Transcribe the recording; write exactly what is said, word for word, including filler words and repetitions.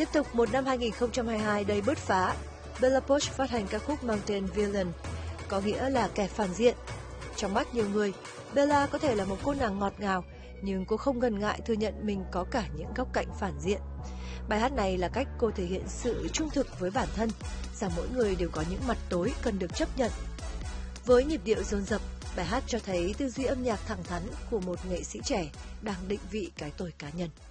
Tiếp tục một năm hai nghìn không trăm hai mươi hai đầy bứt phá, Bella Poarch phát hành ca khúc Mountain Villain, có nghĩa là kẻ phản diện. Trong mắt nhiều người, Bella có thể là một cô nàng ngọt ngào, nhưng cô không ngần ngại thừa nhận mình có cả những góc cạnh phản diện. Bài hát này là cách cô thể hiện sự trung thực với bản thân, rằng mỗi người đều có những mặt tối cần được chấp nhận. Với nhịp điệu dồn dập, bài hát cho thấy tư duy âm nhạc thẳng thắn của một nghệ sĩ trẻ đang định vị cái tôi cá nhân.